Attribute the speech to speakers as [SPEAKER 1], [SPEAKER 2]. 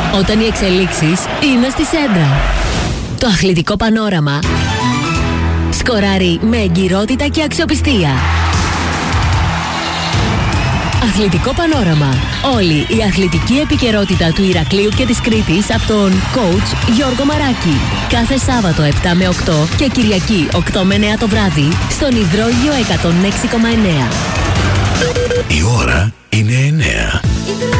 [SPEAKER 1] Όταν οι εξελίξεις είναι στη σέντρα. Το αθλητικό πανόραμα σκοράρει με εγκυρότητα και αξιοπιστία. Αθλητικό πανόραμα. Όλη η αθλητική επικαιρότητα του Ηρακλείου και της Κρήτης από τον coach Γιώργο Μαράκη. Κάθε Σάββατο 7 με 8 και Κυριακή 8 με 9 το βράδυ στον Υδρόγειο 106,9.
[SPEAKER 2] Η ώρα είναι 9.